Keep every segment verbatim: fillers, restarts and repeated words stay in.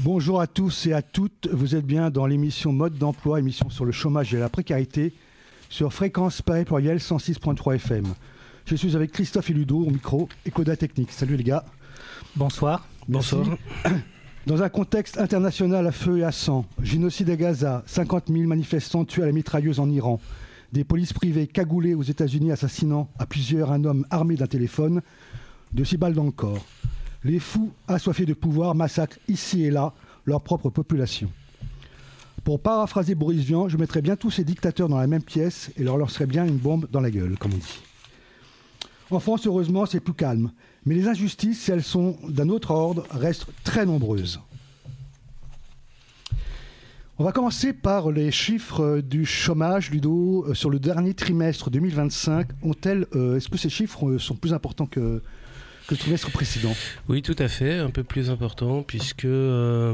Bonjour à tous et à toutes, vous êtes bien dans l'émission Mode d'emploi, émission sur le chômage et la précarité, sur Fréquence Paris Pluriel cent six virgule trois F M. Je suis avec Christophe et Ludo au micro et Coda Technique. Salut les gars. Bonsoir. Merci. Bonsoir. Dans un contexte international à feu et à sang, génocide à Gaza, cinquante mille manifestants tués à la mitrailleuse en Iran, des polices privées cagoulées aux États-Unis assassinant à plusieurs un homme armé d'un téléphone, de six balles dans le corps. Les fous assoiffés de pouvoir massacrent ici et là leur propre population. Pour paraphraser Boris Vian, je mettrais bien tous ces dictateurs dans la même pièce et leur lancerais bien une bombe dans la gueule, comme on dit. En France, heureusement, c'est plus calme. Mais les injustices, si elles sont d'un autre ordre, restent très nombreuses. On va commencer par les chiffres du chômage, Ludo, sur le dernier trimestre deux mille vingt-cinq. Ont-elles, euh, est-ce que ces chiffres sont plus importants que... que le trimestre précédent? Oui, tout à fait, un peu plus important, puisque euh,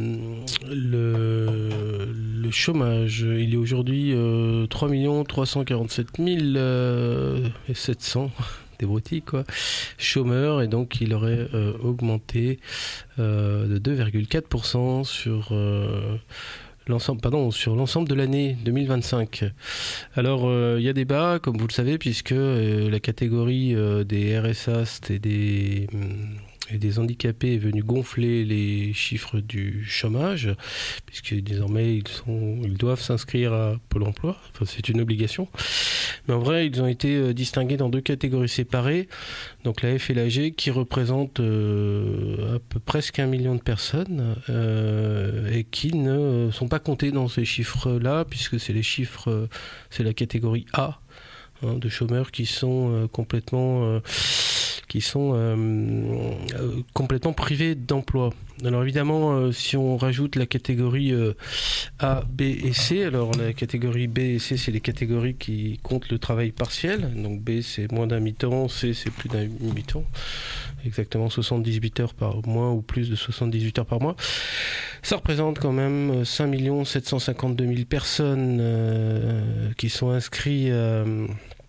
le, le chômage, il est aujourd'hui euh, trois millions trois cent quarante-sept mille sept cents des broutilles, quoi, chômeurs, et donc il aurait euh, augmenté euh, de deux virgule quatre pour cent sur... Euh, L'ensemble, pardon, sur l'ensemble de l'année deux mille vingt-cinq. Alors, il euh, y a débat, comme vous le savez, puisque euh, la catégorie euh, des R S A et des, et des handicapés est venue gonfler les chiffres du chômage, puisque désormais, ils, sont, ils doivent s'inscrire à Pôle emploi. Enfin, c'est une obligation. Mais en vrai, ils ont été euh, distingués dans deux catégories séparées. Donc la F et la G, qui représentent euh, à peu presque un million de personnes euh, et qui ne sont pas comptés dans ces chiffres-là, puisque c'est les chiffres, euh, c'est la catégorie A hein, de chômeurs qui sont euh, complètement, euh, qui sont euh, euh, complètement privés d'emploi. Alors évidemment, euh, si on rajoute la catégorie euh, A, B et C, alors la catégorie B et C, c'est les catégories qui comptent le travail partiel. Donc B, c'est moins d'un mi-temps, C, c'est plus d'un mi-temps. Exactement soixante-dix-huit heures par mois ou plus de soixante-dix-huit heures par mois. Ça représente quand même cinq millions sept cent cinquante-deux mille personnes euh, qui sont inscrites euh,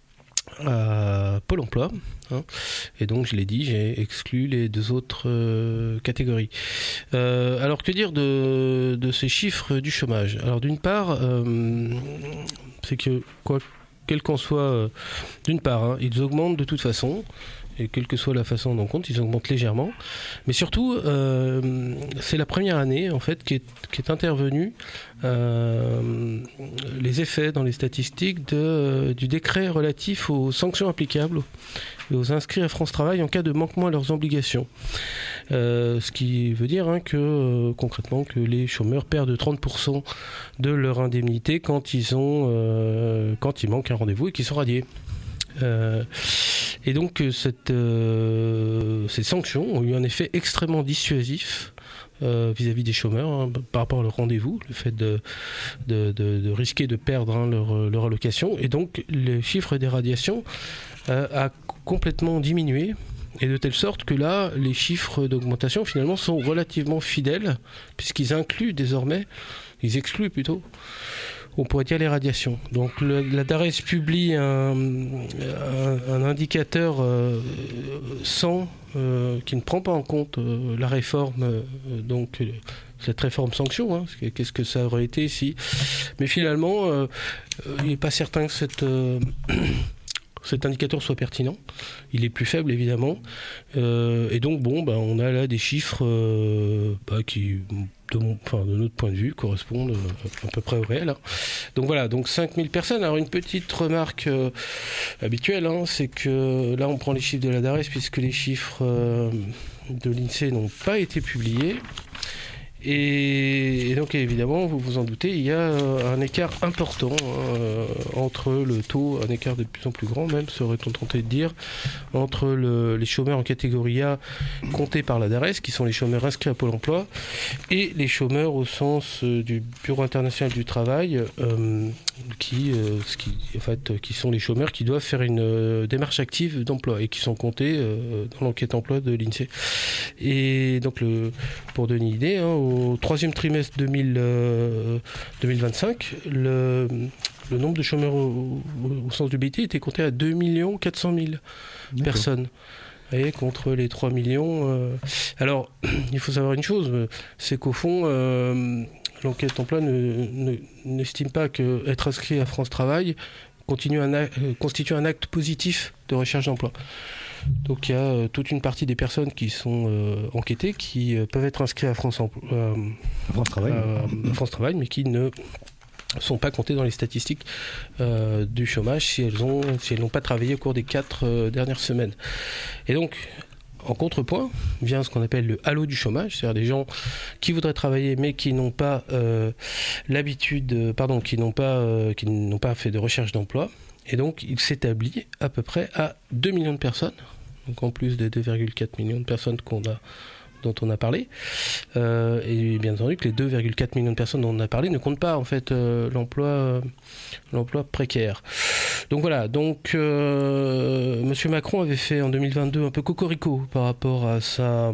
à Pôle emploi. Hein. Et donc, je l'ai dit, j'ai exclu les deux autres euh, catégories. Euh, alors, que dire de, de ces chiffres du chômage? Alors, d'une part, euh, c'est que, quoi, quel qu'en soit, euh, d'une part, hein, ils augmentent de toute façon. Et quelle que soit la façon dont on compte, ils augmentent légèrement. Mais surtout, euh, c'est la première année en fait qui est, qui est intervenue euh, les effets dans les statistiques de, euh, du décret relatif aux sanctions applicables et aux inscrits à France Travail en cas de manquement à leurs obligations. Euh, ce qui veut dire hein, que euh, concrètement que les chômeurs perdent trente pour cent de leur indemnité quand ils ont euh, quand ils manquent un rendez-vous et qu'ils sont radiés. Euh, et donc cette, euh, ces sanctions ont eu un effet extrêmement dissuasif euh, vis-à-vis des chômeurs hein, par rapport à leur rendez-vous, le fait de, de, de, de risquer de perdre hein, leur, leur allocation, et donc le chiffre des radiations euh, a complètement diminué, et de telle sorte que là les chiffres d'augmentation finalement sont relativement fidèles, puisqu'ils incluent désormais, ils excluent plutôt, on pourrait dire les radiations. Donc le, la DARES publie un, un, un indicateur euh, sans, euh, qui ne prend pas en compte euh, la réforme, euh, donc euh, cette réforme sanction, hein, qu'est-ce que ça aurait été si... Mais finalement, euh, il n'est pas certain que cette... Euh, cet indicateur soit pertinent. Il est plus faible évidemment, euh, et donc bon, bah, on a là des chiffres euh, bah, qui, de, mon, enfin, de notre point de vue, correspondent euh, à peu près au réel. Hein. Donc voilà, donc cinq mille personnes. Alors une petite remarque euh, habituelle, hein, c'est que là on prend les chiffres de la DARES puisque les chiffres euh, de l'INSEE n'ont pas été publiés. Et, et donc évidemment, vous vous en doutez, il y a un écart important euh, entre le taux, un écart de plus en plus grand même, serait-on tenté de dire, entre le, les chômeurs en catégorie A comptés par la DARES, qui sont les chômeurs inscrits à Pôle emploi, et les chômeurs au sens euh, du Bureau international du travail, euh, qui, euh, qui, en fait, qui sont les chômeurs qui doivent faire une euh, démarche active d'emploi et qui sont comptés euh, dans l'enquête emploi de l'INSEE. Et donc, le, pour donner une idée, hein, au troisième trimestre deux mille, euh, deux mille vingt-cinq, le, le nombre de chômeurs au, au, au sens du B I T était compté à deux millions quatre cent mille personnes. Et contre les trois millions. Euh... Alors, il faut savoir une chose, c'est qu'au fond, euh, l'enquête emploi ne, ne, n'estime pas qu'être inscrit à France Travail continue un acte, constitue un acte positif de recherche d'emploi. Donc il y a euh, toute une partie des personnes qui sont euh, enquêtées qui euh, peuvent être inscrites à France, euh, France Travail, euh, à France Travail, mais qui ne sont pas comptées dans les statistiques euh, du chômage si elles ont, si elles n'ont pas travaillé au cours des quatre euh, dernières semaines. Et donc, en contrepoint, vient ce qu'on appelle le halo du chômage, c'est-à-dire des gens qui voudraient travailler mais qui n'ont pas euh, l'habitude, euh, pardon, qui n'ont pas, euh, qui n'ont pas fait de recherche d'emploi. Et donc, il s'établit à peu près à deux millions de personnes, donc en plus des deux virgule quatre millions de personnes qu'on a, dont on a parlé. Euh, et bien entendu que les deux virgule quatre millions de personnes dont on a parlé ne comptent pas en fait euh, l'emploi, euh, l'emploi précaire. Donc voilà, donc euh, M. Macron avait fait en deux mille vingt-deux un peu cocorico par rapport à sa,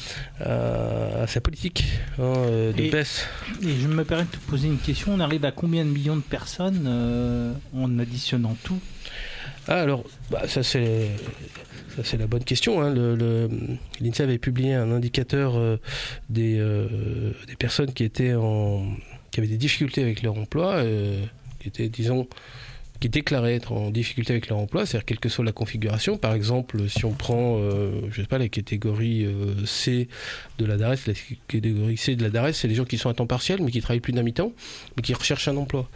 à, à sa politique hein, de et, baisse. Et je me permets de te poser une question, on arrive à combien de millions de personnes euh, en additionnant tout ? Ah, alors, bah, ça c'est... Ça, c'est la bonne question. Hein. Le, le, L'INSEE avait publié un indicateur euh, des, euh, des personnes qui, étaient en, qui avaient des difficultés avec leur emploi, euh, qui étaient, disons, qui déclaraient être en difficulté avec leur emploi, c'est-à-dire quelle que soit la configuration. Par exemple, si on prend, euh, je sais pas, la catégorie euh, C de la DARES, la catégorie C de la DARES, c'est les gens qui sont à temps partiel, mais qui travaillent plus d'un mi-temps, mais qui recherchent un emploi.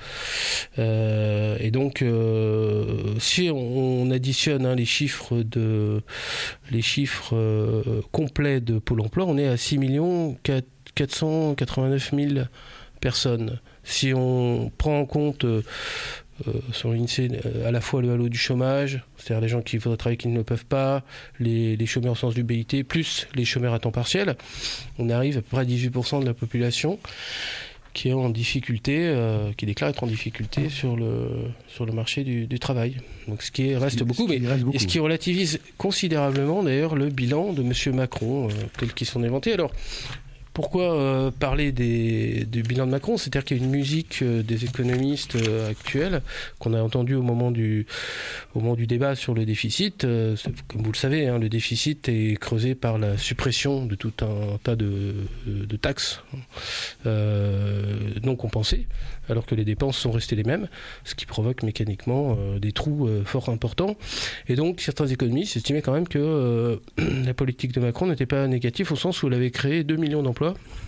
Euh, et donc, euh, si on, on additionne hein, les chiffres de, les chiffres euh, complets de Pôle Emploi, on est à six millions quatre cent quatre-vingt-neuf mille personnes. Si on prend en compte euh, Euh, sur l'INSEE, euh, à la fois le halo du chômage, c'est-à-dire les gens qui voudraient travailler qui ne le peuvent pas, les, les chômeurs au sens du B I T, plus les chômeurs à temps partiel, on arrive à peu près à dix-huit pour cent de la population qui est en difficulté, euh, qui déclare être en difficulté sur le, sur le marché du, du travail. Donc ce qui est, reste, ce beaucoup, ce qui mais, reste beaucoup, et ce qui relativise considérablement d'ailleurs le bilan de M. Macron, euh, tel qu'il s'en est vanté. Alors, pourquoi euh, parler des, du bilan de Macron ? C'est-à-dire qu'il y a une musique euh, des économistes euh, actuels qu'on a entendu au moment du, au moment du débat sur le déficit. Euh, comme vous le savez, hein, le déficit est creusé par la suppression de tout un tas de, de taxes euh, non compensées, alors que les dépenses sont restées les mêmes, ce qui provoque mécaniquement euh, des trous euh, fort importants. Et donc certains économistes estimaient quand même que euh, la politique de Macron n'était pas négative au sens où elle avait créé deux millions d'emplois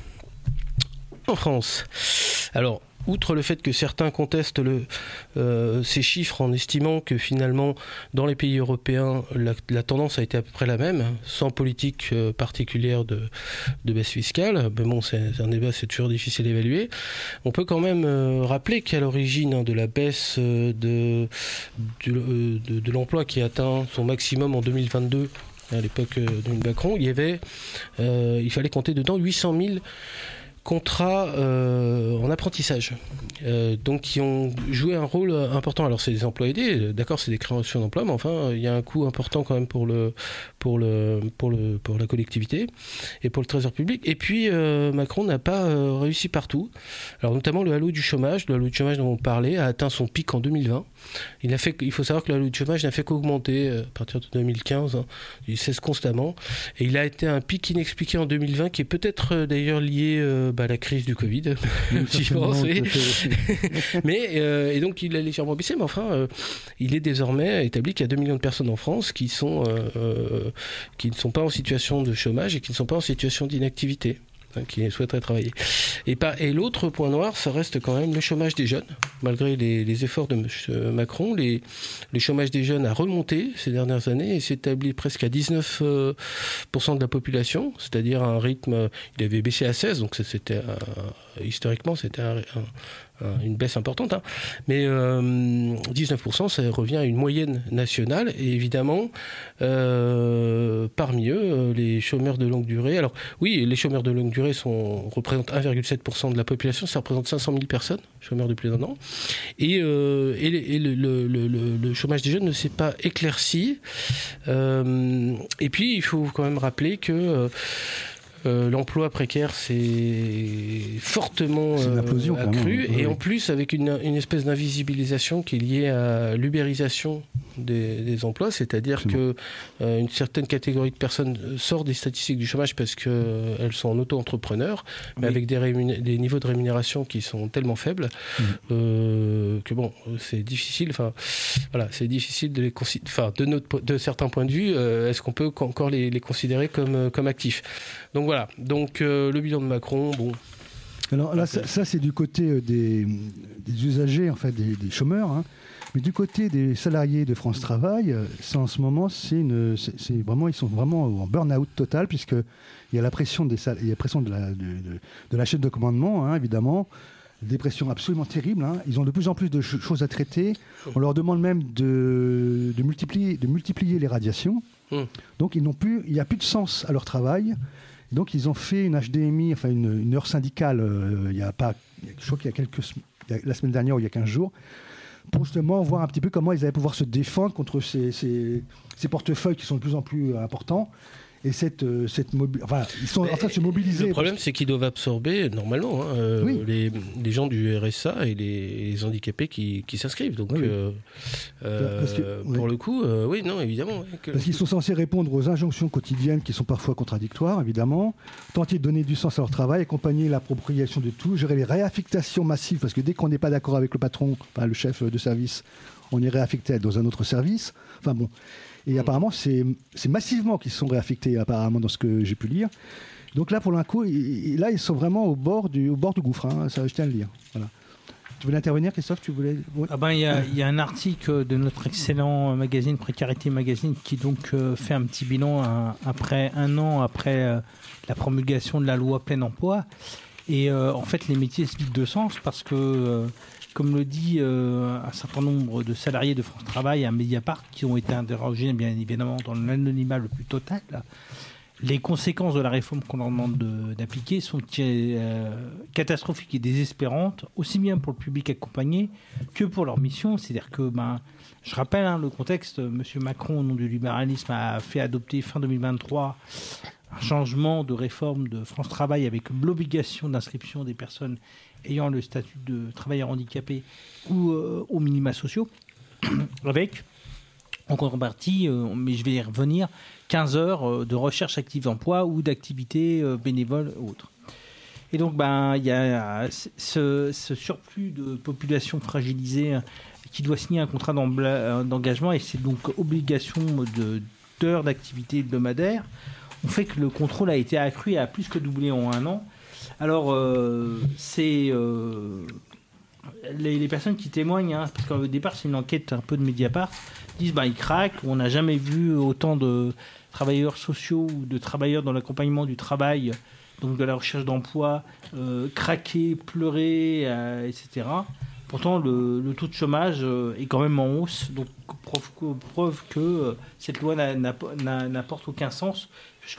en France. Alors, outre le fait que certains contestent le, euh, ces chiffres en estimant que finalement, dans les pays européens, la, la tendance a été à peu près la même, sans politique euh, particulière de, de baisse fiscale. Mais bon, c'est, c'est un débat, c'est toujours difficile à évaluer. On peut quand même euh, rappeler qu'à l'origine hein, de la baisse euh, de, de, de, de l'emploi qui a atteint son maximum en deux mille vingt-deux, à l'époque de Macron, il y avait, euh, il fallait compter dedans huit cent mille contrats euh, en apprentissage, euh, donc qui ont joué un rôle important. Alors c'est des emplois aidés, d'accord, c'est des créations d'emplois, mais enfin il y a un coût important quand même pour le pour le pour le pour la collectivité et pour le trésor public. Et puis euh, Macron n'a pas euh, réussi partout. Alors notamment le halo du chômage, le halo du chômage dont on parlait a atteint son pic en deux mille vingt. Il a fait, il faut savoir que le halo du chômage n'a fait qu'augmenter à partir de deux mille quinze, hein, il cesse constamment, et il a été un pic inexpliqué en deux mille vingt qui est peut-être euh, d'ailleurs lié euh, bah, à la crise du Covid, j'y pense, oui. mais euh, et donc il a légèrement baissé, mais enfin euh, il est désormais établi qu'il y a deux millions de personnes en France qui sont euh, euh, qui ne sont pas en situation de chômage et qui ne sont pas en situation d'inactivité, qui souhaiteraient travailler. Et, pas, et l'autre point noir, ça reste quand même le chômage des jeunes. Malgré les, les efforts de M. Macron, les, le chômage des jeunes a remonté ces dernières années et s'établit presque à dix-neuf pour cent de la population, c'est-à-dire à un rythme, il avait baissé à seize, donc ça, c'était, euh, historiquement, c'était un, un, une baisse importante, hein. Mais euh, dix-neuf pour cent, ça revient à une moyenne nationale, et évidemment, euh, parmi eux, les chômeurs de longue durée. Alors oui, les chômeurs de longue durée sont, représentent un virgule sept pour cent de la population, ça représente cinq cent mille personnes, chômeurs de plus d'un an, et, euh, et, et le, le, le, le chômage des jeunes ne s'est pas éclairci. Euh, et puis, il faut quand même rappeler que... Euh, Euh, l'emploi précaire s'est fortement C'est une implosion, euh, accru, oui, et oui. en plus avec une, une espèce d'invisibilisation qui est liée à l'ubérisation des, des emplois, c'est-à-dire Absolument. que euh, une certaine catégorie de personnes sort des statistiques du chômage parce qu'elles euh, sont en auto-entrepreneurs, mais Oui. avec des, rémuné- des niveaux de rémunération qui sont tellement faibles Mmh. euh, que bon, c'est difficile. Enfin, voilà, c'est difficile de les considérer. Enfin, de notre, po- de certains points de vue, euh, est-ce qu'on peut encore les, les considérer comme euh, comme actifs? Donc voilà. Donc euh, le bilan de Macron, bon. Alors là, ça, ça, c'est du côté euh, des, des usagers, en fait, des, des chômeurs. Hein. Mais du côté des salariés de France Travail, euh, c'est en ce moment, c'est une, c'est, c'est vraiment, ils sont vraiment en burn-out total, puisque il y a la pression des, sal- il y a la pression de la, de, de, de la chaîne de commandement, hein, évidemment, des pressions absolument terribles. Hein. Ils ont de plus en plus de ch- choses à traiter. On leur demande même de, de multiplier, de multiplier les radiations. Mmh. Donc ils n'ont plus, il n'y a plus de sens à leur travail. Donc ils ont fait une H D M I, enfin une, une heure syndicale, euh, il y a pas, je crois qu'il y a quelques, sem- il y a la semaine dernière ou il y a quinze jours, pour justement voir un petit peu comment ils allaient pouvoir se défendre contre ces, ces, ces portefeuilles qui sont de plus en plus importants. Et cette, euh, cette mobi- enfin, ils sont Mais en train de se mobiliser. Le problème, c'est qu'ils doivent absorber normalement hein, euh, Oui. les, les gens du R S A et les, les handicapés qui, qui s'inscrivent. Donc, Oui, oui. euh, euh, Parce que- pour oui. le coup, euh, oui, non, évidemment. oui, que- Parce qu'ils sont censés répondre aux injonctions quotidiennes qui sont parfois contradictoires, évidemment, tenter de donner du sens à leur travail, accompagner l'appropriation de tout, gérer les réaffectations massives, parce que dès qu'on n'est pas d'accord avec le patron, enfin, le chef de service, on est réaffecté dans un autre service. Enfin bon. Et apparemment, c'est, c'est massivement qu'ils sont réaffectés, apparemment, dans ce que j'ai pu lire. Donc là, pour l'instant, ils, là, ils sont vraiment au bord du, au bord du gouffre, hein, ça, je tiens à le dire. Voilà. Tu voulais intervenir, Christophe? Tu voulais... Oui. Ah ben, il y a, il y a un article de notre excellent magazine Précarité Magazine qui donc euh, fait un petit bilan un- après un an après euh, la promulgation de la loi plein emploi. Et euh, en fait, les métiers se vident de sens parce que, euh, comme le dit euh, un certain nombre de salariés de France Travail à Mediapart qui ont été interrogés, bien évidemment, dans l'anonymat le plus total, les conséquences de la réforme qu'on leur demande de, d'appliquer sont euh, catastrophiques et désespérantes, aussi bien pour le public accompagné que pour leur mission. C'est-à-dire que, ben, je rappelle hein, le contexte, M. Macron, au nom du libéralisme, a fait adopter fin deux mille vingt-trois un changement de réforme de France Travail avec l'obligation d'inscription des personnes ayant le statut de travailleur handicapé ou euh, aux minima sociaux, avec, en contrepartie, euh, mais je vais y revenir, quinze heures de recherche active d'emploi ou d'activité euh, bénévole ou autre. Et donc, ben, il y a ce, ce surplus de population fragilisée qui doit signer un contrat d'engagement et c'est donc obligation de, d'heures d'activité hebdomadaire. On fait que le contrôle a été accru et a plus que doublé en un an. Alors, euh, c'est euh, les, les personnes qui témoignent, hein, parce qu'au départ, c'est une enquête un peu de Mediapart, disent bah, ils craquent. On n'a jamais vu autant de travailleurs sociaux ou de travailleurs dans l'accompagnement du travail, donc de la recherche d'emploi, euh, craquer, pleurer, euh, et cetera. Pourtant, le, le taux de chômage euh, est quand même en hausse, donc preuve, preuve que euh, cette loi n'a, n'a, n'a, n'apporte aucun sens, puisque